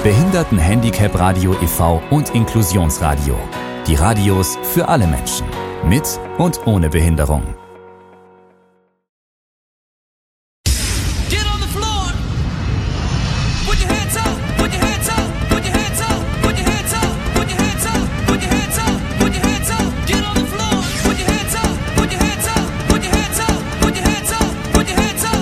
Behindertenhandicap-Radio e.V. und Inklusionsradio. Die Radios für alle Menschen. Mit und ohne Behinderung.